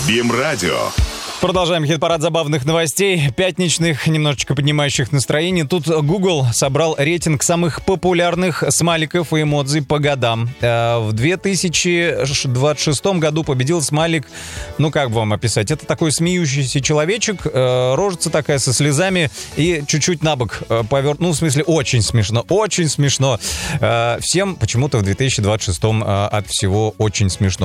БИМ-радио. Продолжаем хит-парад забавных новостей, пятничных, немножечко поднимающих настроение. Тут Google собрал рейтинг самых популярных смайликов и эмодзи по годам. В 2026 году победил смайлик, ну как бы вам описать, это такой смеющийся человечек, рожица такая со слезами и чуть-чуть на бок повернут. Ну, в смысле, очень смешно, очень смешно. Всем почему-то в 2026 от всего очень смешно.